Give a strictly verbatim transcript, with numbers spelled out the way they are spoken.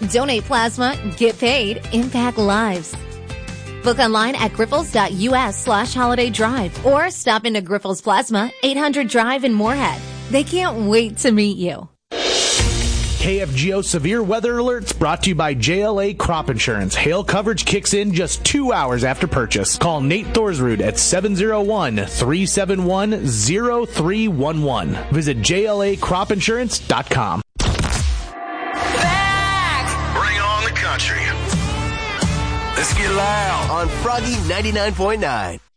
Donate plasma, get paid, impact lives. Book online at griffles.us slash holiday drive or stop into Griffles Plasma, eight hundred Drive in Moorhead. They can't wait to meet you. K F G O Severe Weather Alerts brought to you by J L A Crop Insurance. Hail coverage kicks in just two hours after purchase. Call Nate Thorsrud at seven oh one, three seven one, oh three one one. Visit J L A crop insurance dot com. Back! Bring on the country. Let's get loud on Froggy ninety-nine point nine.